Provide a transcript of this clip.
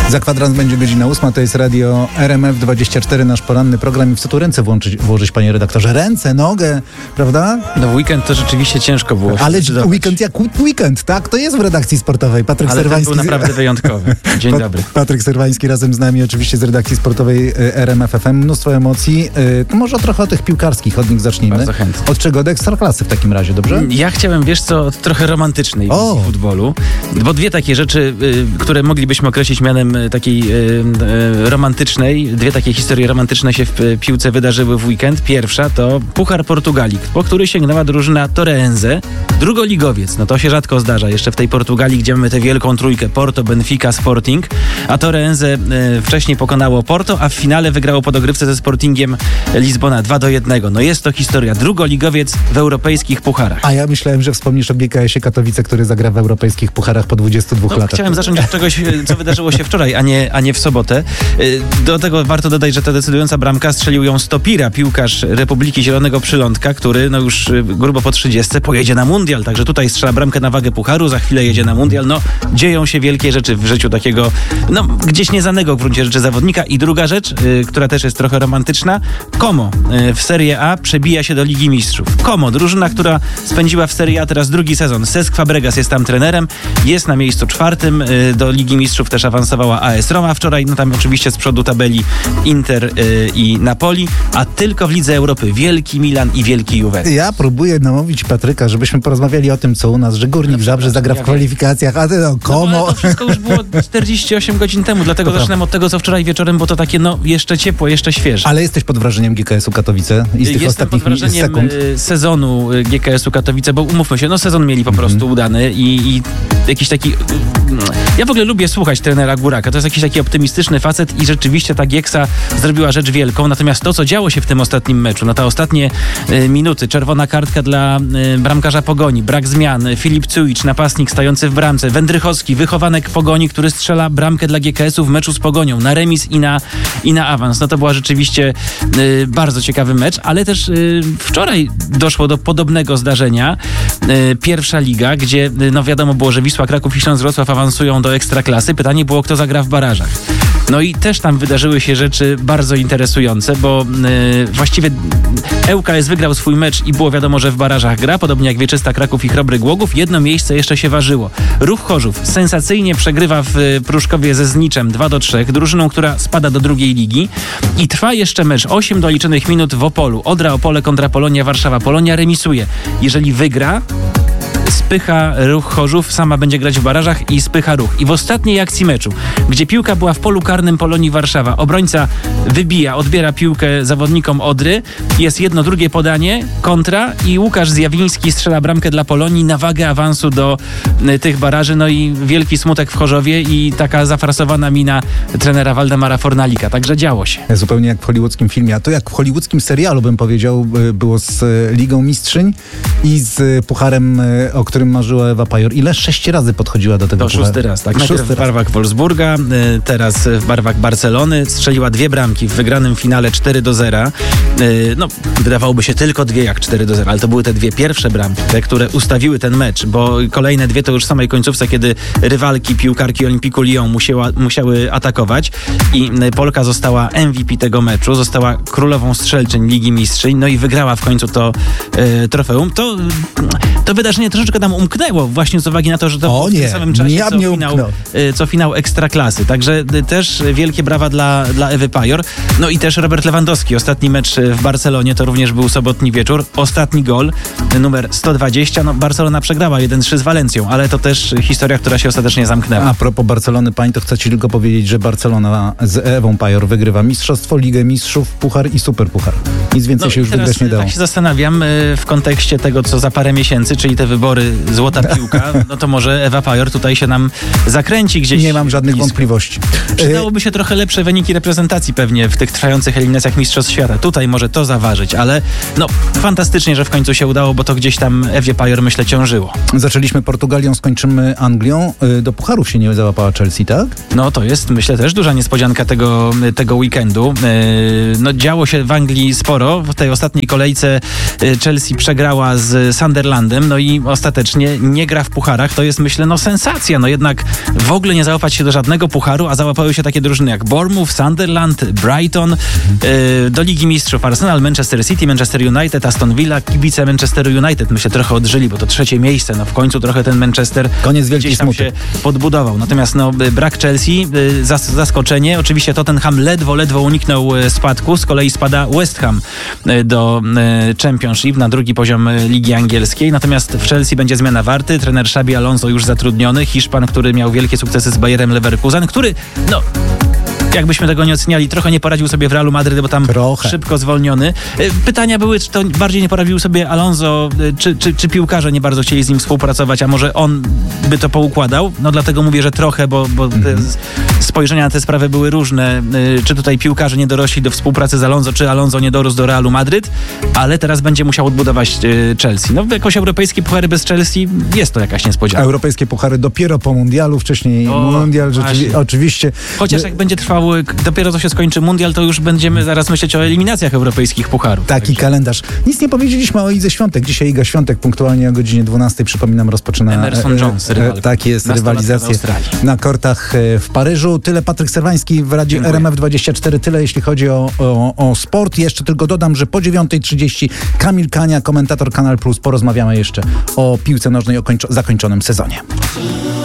Za kwadrans będzie godzina 8, to jest radio RMF24, nasz poranny program. I w co tu ręce włożyć, panie redaktorze? Ręce, nogę, prawda? No w weekend to rzeczywiście ciężko było. Ale weekend jak weekend, tak? To jest w redakcji sportowej. Patryk Serwański. Ale był naprawdę wyjątkowy. Dzień dobry. Patryk Serwański razem z nami, oczywiście z redakcji sportowej RMF FM. Mnóstwo emocji. To może trochę o tych piłkarskich, od nich zacznijmy. Bardzo chętnie. Od czego? Od Ekstraklasy w takim razie, dobrze? Ja chciałem, wiesz co, od trochę romantycznej wizji futbolu. Bo dwie takie rzeczy, które moglibyśmy określić mianem takiej romantycznej, dwie takie historie romantyczne się w piłce wydarzyły w weekend. Pierwsza to Puchar Portugalii, po który sięgnęła drużyna Torreense, drugoligowiec. No to się rzadko zdarza jeszcze w tej Portugalii, gdzie mamy tę wielką trójkę Porto, Benfica, Sporting, a Torreense wcześniej pokonało Porto, a w finale wygrało po dogrywce ze Sportingiem Lizbona 2-1. No jest to historia. Drugoligowiec w europejskich pucharach. A ja myślałem, że wspomnisz o GKS-ie Katowice, który zagra w europejskich pucharach po 22 latach. Chciałem zacząć od czegoś, co wydarzyło się wczoraj, a nie w sobotę. Do tego warto dodać, że ta decydująca bramka strzelił ją Stopira, piłkarz Republiki Zielonego Przylądka, który no już grubo po 30 pojedzie na mundial, także tutaj strzela bramkę na wagę pucharu, za chwilę jedzie na mundial. No, dzieją się wielkie rzeczy w życiu takiego, no, gdzieś nieznanego w gruncie rzeczy zawodnika. I druga rzecz, która też jest trochę romantyczna, Como w Serie A przebija się do Ligi Mistrzów. Como, drużyna, która spędziła w Serie A teraz drugi sezon. Cesc Fabregas jest tam trenerem, jest na miejscu 4. Do Ligi Mistrzów też awansowała AS Roma wczoraj, no tam oczywiście z przodu tabeli Inter i Napoli, a tylko w Lidze Europy wielki Milan i wielki Juventus. Ja próbuję namówić Patryka, żebyśmy porozmawiali o tym, co u nas, że Górnik Zabrze zagra w kwalifikacjach, a ty Como. No, to wszystko już było 48 godzin temu, dlatego zaczynam od tego, co wczoraj wieczorem, bo to takie, no, jeszcze ciepło, jeszcze świeże. Ale jesteś pod wrażeniem GKS-u Katowice i z tych Jestem ostatnich pod wrażeniem sekund? sezonu GKS-u Katowice, bo umówmy się, no sezon mieli po prostu udany i jakiś taki... Ja w ogóle lubię słuchać trenera Góraka, to jest jakiś taki optymistyczny facet i rzeczywiście ta Gieksa zrobiła rzecz wielką, natomiast to, co działo się w tym ostatnim meczu, no te ostatnie minuty, czerwona kartka dla bramkarza Pogoni, brak zmian, Filip Cuicz, napastnik stający w bramce, Wędrychowski, wychowanek Pogoni, który strzela bramkę dla GKS-u w meczu z Pogonią, na remis i na awans. No to była rzeczywiście bardzo ciekawy mecz, ale też wczoraj doszło do podobnego zdarzenia. Pierwsza liga, gdzie no wiadomo było, że Wisła Kraków i Śląsk Wrocław awansują do Ekstraklasy. Pytanie było, kto zagra w barażach. No i też tam wydarzyły się rzeczy bardzo interesujące, bo właściwie ŁKS wygrał swój mecz i było wiadomo, że w barażach gra, podobnie jak Wieczysta Kraków i Chrobry Głogów. Jedno miejsce jeszcze się ważyło. Ruch Chorzów sensacyjnie przegrywa w Pruszkowie ze Zniczem 2-3, drużyną, która spada do drugiej ligi i trwa jeszcze mecz 8 doliczonych minut w Opolu. Odra Opole kontra Polonia Warszawa. Polonia remisuje. Jeżeli wygra, spycha Ruch Chorzów, sama będzie grać w barażach i spycha Ruch. I w ostatniej akcji meczu, gdzie piłka była w polu karnym Polonii Warszawa, obrońca wybija, odbiera piłkę zawodnikom Odry, jest jedno, drugie podanie, kontra i Łukasz Zjawiński strzela bramkę dla Polonii na wagę awansu do tych baraży. No i wielki smutek w Chorzowie i taka zafrasowana mina trenera Waldemara Fornalika. Także działo się. Zupełnie jak w hollywoodzkim filmie, a to jak w hollywoodzkim serialu, bym powiedział, było z Ligą Mistrzyń i z pucharem, o którym marzyła Ewa Pajor. Ile? 6 razy podchodziła do tego pucharu. To 6. raz, tak. Najpierw w barwach Wolfsburga, teraz w barwach Barcelony. Strzeliła 2 bramki w wygranym finale 4-0. No, wydawałoby się tylko 2 jak 4-0, ale to były te 2 pierwsze bramki, te, które ustawiły ten mecz, bo kolejne 2 to już w samej końcówce, kiedy rywalki, piłkarki Olimpiku Lyon musiały atakować i Polka została MVP tego meczu, została królową strzelczyń Ligi Mistrzyń, no i wygrała w końcu to trofeum. To wydarzenie troszeczkę nam umknęło właśnie z uwagi na to, że to w tym samym czasie co finał Ekstraklasy. Także też wielkie brawa dla Ewy Pajor. No i też Robert Lewandowski. Ostatni mecz w Barcelonie to również był sobotni wieczór. Ostatni gol, numer 120. No Barcelona przegrała 1-3 z Walencją, ale to też historia, która się ostatecznie zamknęła. A propos Barcelony, pań, to chcę ci tylko powiedzieć, że Barcelona z Ewą Pajor wygrywa Mistrzostwo, Ligę Mistrzów, Puchar i Superpuchar. Nic więcej się już wygrać nie dało. Tak się zastanawiam w kontekście tego, co za parę miesięcy, czyli te wybory Złota Piłka, no to może Ewa Pajor tutaj się nam zakręci gdzieś. Nie mam żadnych wątpliwości. Przydałoby się trochę lepsze wyniki reprezentacji pewnie w tych trwających eliminacjach Mistrzostw Świata. Tutaj może to zaważyć, ale no fantastycznie, że w końcu się udało, bo to gdzieś tam Ewie Pajor, myślę, ciążyło. Zaczęliśmy Portugalią, skończymy Anglią. Do pucharów się nie załapała Chelsea, tak? No to jest, myślę, też duża niespodzianka tego weekendu. No działo się w Anglii sporo. W tej ostatniej kolejce Chelsea przegrała z Sunderlandem, no i ostatecznie nie gra w pucharach. To jest, myślę, no sensacja. No jednak w ogóle nie załapać się do żadnego europejskiego pucharu, a załapały się takie drużyny jak Bournemouth, Sunderland, Brighton, do Ligi Mistrzów Arsenal, Manchester City, Manchester United, Aston Villa, kibice Manchesteru United myślę trochę odżyli, bo to 3. miejsce, no w końcu trochę ten Manchester koniec wielkiej gdzieś tam smuty się podbudował. Natomiast no, brak Chelsea, zaskoczenie. Oczywiście Tottenham ledwo uniknął spadku, z kolei spada West Ham do Championship na drugi poziom Ligi Angielskiej. Natomiast w Chelsea będzie zmiana warty. Trener Xabi Alonso już zatrudniony. Hiszpan, który miał wielkie sukcesy z Bayerem Leverkusen, który no jakbyśmy tego nie oceniali, trochę nie poradził sobie w Realu Madryt, bo tam szybko zwolniony. Pytania były, czy to bardziej nie poradził sobie Alonso, czy piłkarze nie bardzo chcieli z nim współpracować, a może on by to poukładał. No dlatego mówię, że trochę, bo te spojrzenia na te sprawy były różne. Czy tutaj piłkarze nie dorośli do współpracy z Alonso, czy Alonso nie dorósł do Realu Madryt, ale teraz będzie musiał odbudować Chelsea. No jakoś europejskie puchary bez Chelsea jest to jakaś niespodzianka. Europejskie puchary dopiero po mundialu, wcześniej mundial, oczywiście. Chociaż jak będzie trwał, dopiero co się skończy mundial, to już będziemy zaraz myśleć o eliminacjach europejskich pucharów. Taki kalendarz. Nic nie powiedzieliśmy o Idze Świątek. Dzisiaj Iga Świątek punktualnie o godzinie 12, przypominam, rozpoczyna Emerson Jones, tak jest, rywalizację na kortach w Paryżu. Tyle Patryk Serwański w Radzie RMF24. Tyle jeśli chodzi o sport. Jeszcze tylko dodam, że po 9:30 Kamil Kania, komentator Kanal Plus. Porozmawiamy jeszcze o piłce nożnej, o zakończonym sezonie.